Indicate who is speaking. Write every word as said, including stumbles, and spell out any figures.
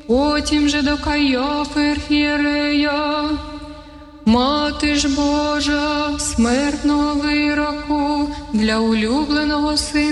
Speaker 1: потім же до Кайофи архієрея. Мати ж Божа смертного вироку для улюбленого сина